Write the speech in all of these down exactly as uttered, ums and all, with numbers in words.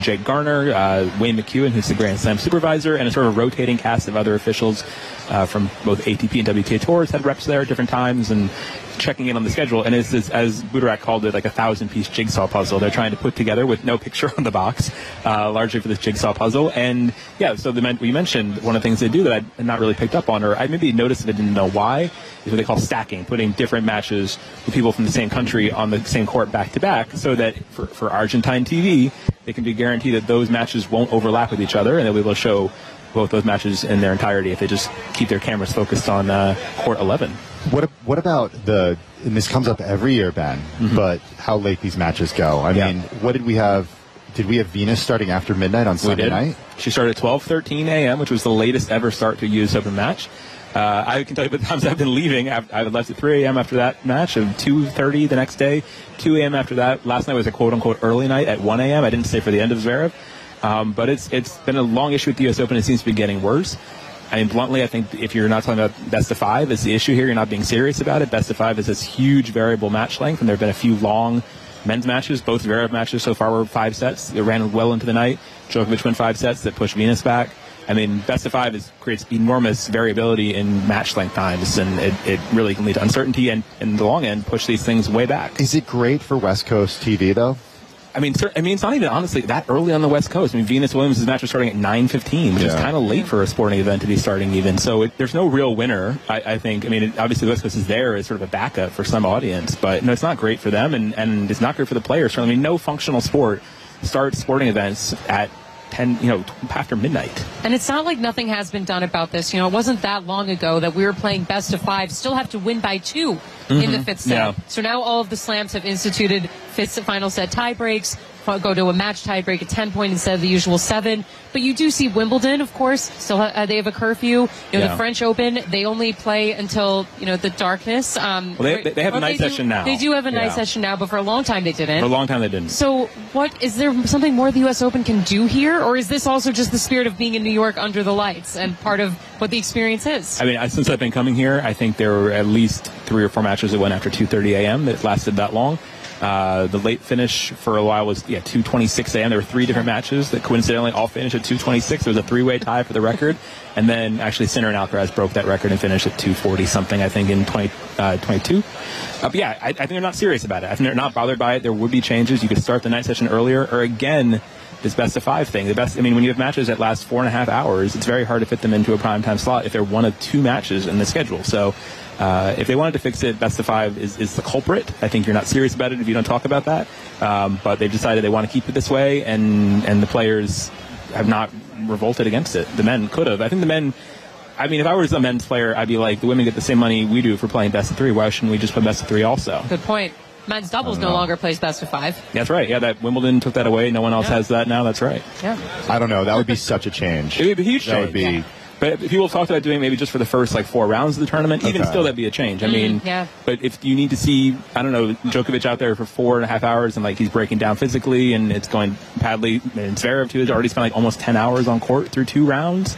Jake Garner, uh, Wayne McEwen, who's the Grand Slam supervisor, and a sort of rotating cast of other officials uh, from both A T P and W T A tours had reps there at different times and checking in on the schedule. And it's this, as Budarak called it, like a thousand-piece jigsaw puzzle they're trying to put together with no picture on the box, uh, largely for this jigsaw puzzle. And, yeah, so the, we mentioned one of the things they do that I'd not really picked up on, or I maybe noticed if I didn't know why, is what they call stacking, putting different matches with people from the same country on the same court back-to-back, so that for, for Argentine T V, they can be guaranteed that those matches won't overlap with each other, and they'll be able to show both those matches in their entirety if they just keep their cameras focused on uh, court eleven. What what about the, and this comes up every year, Ben, mm-hmm. but how late these matches go? I yeah. mean, what did we have? Did we have Venus starting after midnight on Sunday night? She started at twelve thirteen a.m., which was the latest ever start to a U S Open match. Uh, I can tell you the times I've been leaving. I've, I've left at three a.m. after that match, and two thirty the next day, two a.m. after that. Last night was a quote-unquote early night at one a.m. I didn't stay for the end of Zverev. Um, but it's it's been a long issue with the U S Open. It seems to be getting worse. I mean, bluntly, I think if you're not talking about best of five is the issue here, you're not being serious about it. Best of five is this huge variable match length, and there have been a few long men's matches. Both Zverev matches so far were five sets. They ran well into the night. Djokovic won five sets that pushed Venus back. I mean, best of five is, creates enormous variability in match length times, and it, it really can lead to uncertainty and, in the long end, push these things way back. Is it great for West Coast T V, though? I mean, I mean, it's not even honestly that early on the West Coast. I mean, Venus Williams' match was starting at nine fifteen, which yeah. is kind of late for a sporting event to be starting even. So it, there's no real winner, I, I think. I mean, it, obviously the West Coast is there as sort of a backup for some audience, but no, it's not great for them, and, and it's not great for the players. I mean, no functional sport starts sporting events at ten, you know, after midnight. And it's not like nothing has been done about this. You know, it wasn't that long ago that we were playing best of five, still have to win by two mm-hmm. in the fifth set. Yeah. So now all of the slams have instituted fifth final set tie breaks, go to a match tie break at ten point instead of the usual seven. But you do see Wimbledon, of course, still ha- they have a curfew. You know, yeah. the French Open, they only play until, you know, the darkness. Um, well, they, they have well, a night do, session now. They do have a yeah. night session now, but for a long time they didn't. For a long time they didn't. So what, is there something more the U S Open can do here? Or is this also just the spirit of being in New York under the lights and part of what the experience is? I mean, I, since I've been coming here, I think there were at least three or four matches that went after two thirty a.m. that lasted that long. Uh, the late finish for a while was, yeah, two twenty-six a.m. There were three different matches that coincidentally all finished at two twenty-six. There was a three-way tie for the record. And then actually Sinner and Alcaraz broke that record and finished at two forty something, I think, in twenty twenty-two. Uh, but yeah, I, I think they're not serious about it. I think they're not bothered by it. There would be changes. You could start the night session earlier, or again, this best of five thing. The best, I mean, when you have matches that last four and a half hours, it's very hard to fit them into a primetime slot if they're one of two matches in the schedule. So uh, if they wanted to fix it, best of five is, is the culprit. I think you're not serious about it if you don't talk about that. Um, but they've decided they want to keep it this way, and, and the players have not revolted against it. The men could have. I think the men, I mean, if I was a men's player, I'd be like, the women get the same money we do for playing best of three. Why shouldn't we just play best of three also? Good point. Men's doubles no longer plays best of five. That's right. Yeah, that Wimbledon took that away. No one else yeah. has that now. That's right. Yeah. I don't know. That would be such a change. It would be a huge that change. Would be. Yeah. But people have talked about doing maybe just for the first like four rounds of the tournament. Even okay. still, that'd be a change. I mm, mean, yeah. But if you need to see, I don't know, Djokovic out there for four and a half hours and like he's breaking down physically and it's going badly, and Zverev too has already spent like almost ten hours on court through two rounds.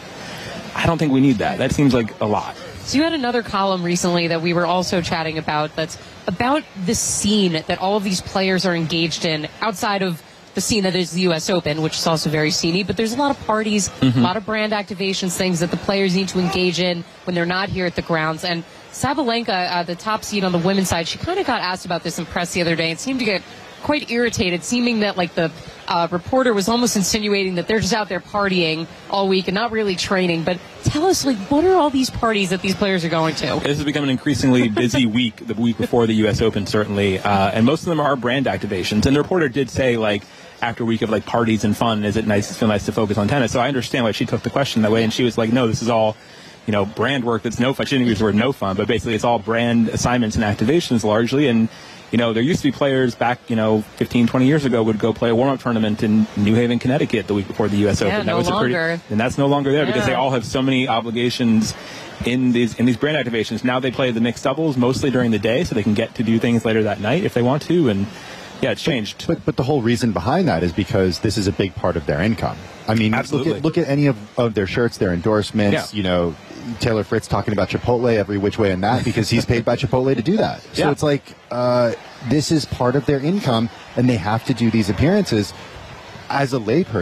I don't think we need that. That seems like a lot. So you had another column recently that we were also chatting about that's about the scene that all of these players are engaged in outside of the scene that is the U S Open, which is also very sceney, but there's a lot of parties, mm-hmm. a lot of brand activations, things that the players need to engage in when they're not here at the grounds. And Sabalenka, uh, the top seed on the women's side, she kind of got asked about this in press the other day and seemed to get quite irritated, seeming that like the uh, reporter was almost insinuating that they're just out there partying all week and not really training. But tell us, like, what are all these parties that these players are going to? This has become an increasingly busy week, the week before the U S Open, certainly. Uh, and most of them are brand activations. And the reporter did say, like, after a week of, like, parties and fun, is it nice, it feel nice to focus on tennis? So I understand why she took the question that way. And she was like, no, this is all, you know, brand work that's no fun. She didn't use the word no fun, but basically it's all brand assignments and activations largely. And you know, there used to be players back, you know, fifteen, twenty years ago would go play a warm-up tournament in New Haven, Connecticut the week before the U S Yeah, Open. That no was longer. a pretty, and that's no longer there yeah. because they all have so many obligations in these in these brand activations. Now they play the mixed doubles mostly during the day so they can get to do things later that night if they want to. And yeah, it's changed. But but the whole reason behind that is because this is a big part of their income. I mean, Absolutely. look at, look at any of, of their shirts, their endorsements, yeah. you know, Taylor Fritz talking about Chipotle every which way and that because he's paid by Chipotle to do that. So yeah. it's like uh, this is part of their income and they have to do these appearances. as a layperson,